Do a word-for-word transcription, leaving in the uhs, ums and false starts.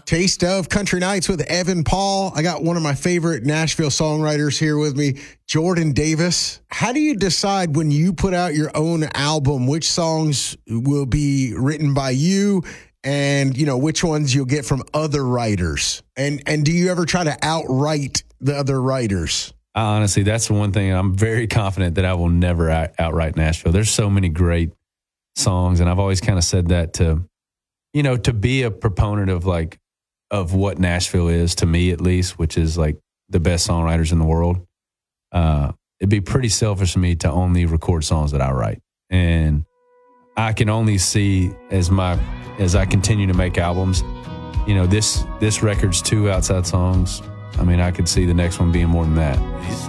Taste of Country Nights with Evan Paul. I got one of my favorite Nashville songwriters here with me, Jordan Davis. How do you decide when you put out your own album, which songs will be written by you and, you know, which ones you'll get from other writers? And and do you ever try to outwrite the other writers? Honestly, that's the one thing I'm very confident that I will never out- outright Nashville. There's so many great songs, and I've always kind of said that to, you know, to be a proponent of like, of what Nashville is, to me at least, which is like the best songwriters in the world. Uh, it'd be pretty selfish of me to only record songs that I write. And I can only see as my, as I continue to make albums, you know, this, this record's two outside songs. I mean, I could see the next one being more than that.